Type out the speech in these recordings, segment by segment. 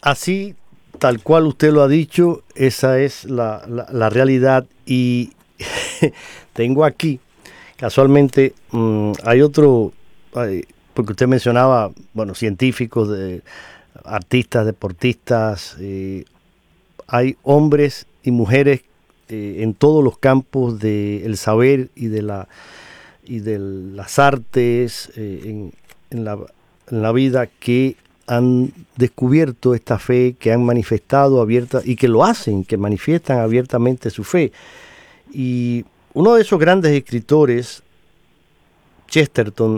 Así, tal cual usted lo ha dicho, esa es la realidad. Y tengo aquí, casualmente, hay otro, porque usted mencionaba, bueno, científicos, artistas, deportistas, hay hombres y mujeres en todos los campos del saber y de las artes en la vida que han descubierto esta fe, que han manifestado abierta y que lo hacen, que manifiestan abiertamente su fe. Y uno de esos grandes escritores, Chesterton,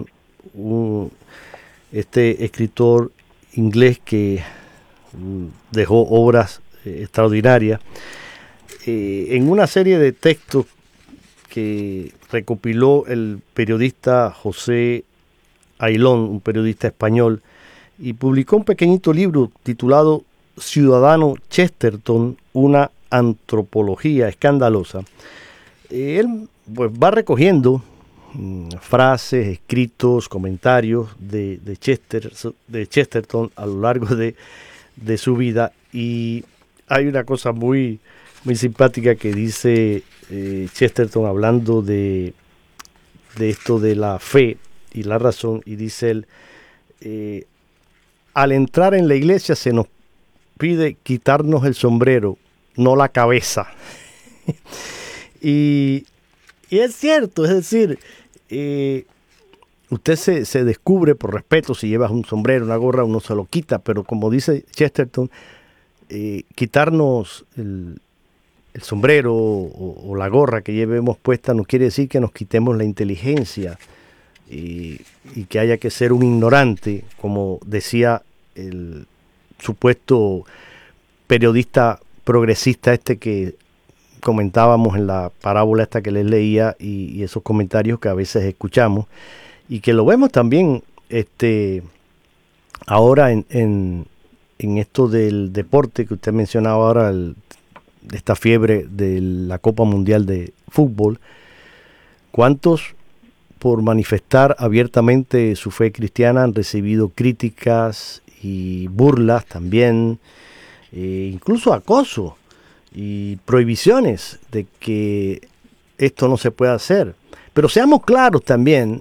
este escritor inglés que dejó obras extraordinarias, en una serie de textos que recopiló el periodista José Ailón, un periodista español, y publicó un pequeñito libro titulado Ciudadano Chesterton, una antropología escandalosa. Él pues, va recogiendo frases, escritos, comentarios de Chesterton a lo largo de su vida, y hay una cosa muy simpática que dice Chesterton hablando de esto de la fe y la razón, y dice él, al entrar en la iglesia se nos pide quitarnos el sombrero, no la cabeza. y es cierto, es decir, usted se descubre por respeto si llevas un sombrero, una gorra, uno se lo quita, pero como dice Chesterton, quitarnos el sombrero o la gorra que llevemos puesta no quiere decir que nos quitemos la inteligencia y que haya que ser un ignorante, como decía el supuesto periodista progresista que comentábamos en la parábola esta que les leía, y esos comentarios que a veces escuchamos y que lo vemos también ahora en esto del deporte que usted mencionaba ahora, esta fiebre de la Copa Mundial de Fútbol. ¿Cuántos, por manifestar abiertamente su fe cristiana, han recibido críticas y burlas también, incluso acoso y prohibiciones de que esto no se puede hacer? Pero seamos claros también,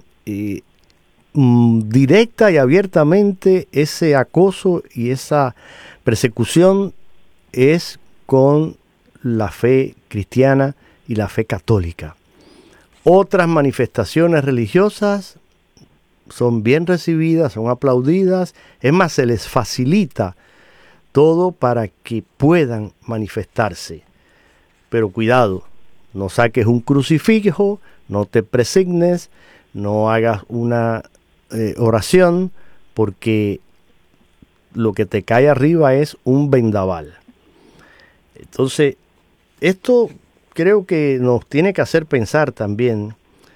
directa y abiertamente ese acoso y esa persecución es con la fe cristiana y la fe católica. Otras manifestaciones religiosas son bien recibidas, son aplaudidas, es más, se les facilita todo para que puedan manifestarse. Pero cuidado, no saques un crucifijo, no te presignes, no hagas una oración, porque lo que te cae arriba es un vendaval. Entonces, esto creo que nos tiene que hacer pensar también,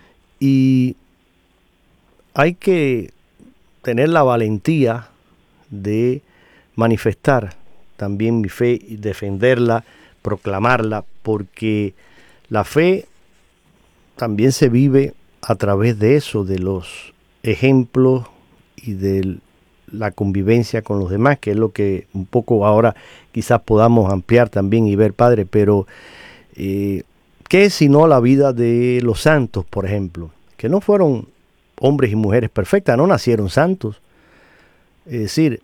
y hay que tener la valentía de manifestar también mi fe y defenderla, proclamarla, porque la fe también se vive a través de eso, de los ejemplos y de la convivencia con los demás, que es lo que un poco ahora quizás podamos ampliar también y ver, Padre. Pero ¿qué es sino la vida de los santos, por ejemplo? Que no fueron hombres y mujeres perfectas, no nacieron santos. Es decir,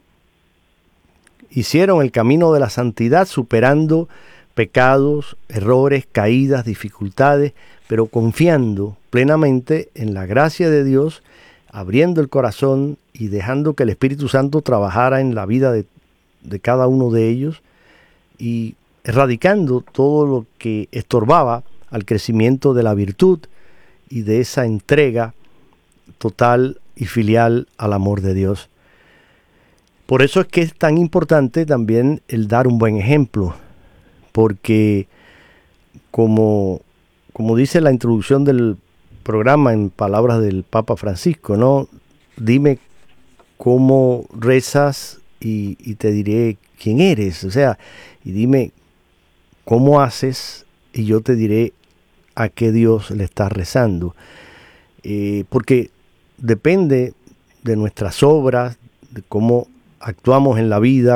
hicieron el camino de la santidad superando pecados, errores, caídas, dificultades, pero confiando plenamente en la gracia de Dios, abriendo el corazón y dejando que el Espíritu Santo trabajara en la vida de cada uno de ellos, y erradicando todo lo que estorbaba al crecimiento de la virtud y de esa entrega total y filial al amor de Dios. Por eso es que es tan importante también el dar un buen ejemplo, porque como dice la introducción del programa en palabras del Papa Francisco, ¿no? Dime cómo rezas y te diré quién eres, o sea, y dime cómo haces y yo te diré a qué Dios le estás rezando, porque depende de nuestras obras, de cómo actuamos en la vida,